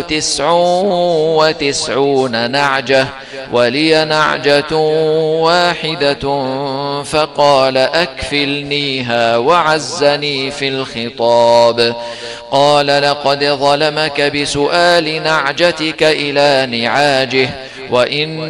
99 نعجة ولي نعجة واحدة فقال أكفلنيها وعزني في الخطاب. قال لقد ظلمك بسؤال نعجتك إلى نعاجه وإن